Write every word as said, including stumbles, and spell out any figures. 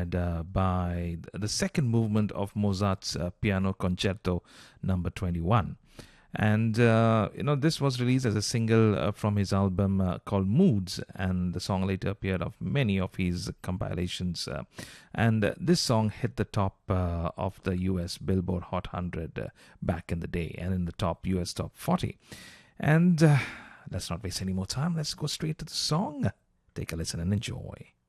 inspired uh, by the second movement of Mozart's uh, Piano Concerto number twenty-one. And, uh, you know, this was released as a single uh, from his album uh, called Moods, and the song later appeared on many of his compilations. Uh, and uh, this song hit the top uh, of the U S Billboard Hot one hundred uh, back in the day, and in the top U S Top forty. And uh, let's not waste any more time. Let's go straight to the song. Take a listen and enjoy.